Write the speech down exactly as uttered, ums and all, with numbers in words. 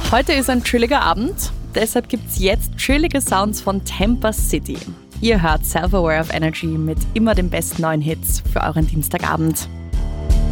Heute ist ein chilliger Abend, deshalb gibt's jetzt chillige Sounds von Tampa City. Ihr hört Self-Aware of Energy mit immer den besten neuen Hits für euren Dienstagabend.